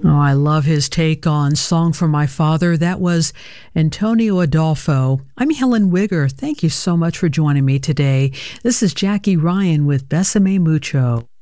Oh, I love his take on Song for My Father. That was Antonio Adolfo. I'm Helen Wigger. Thank you so much for joining me today. This is Jackie Ryan with Besame Mucho.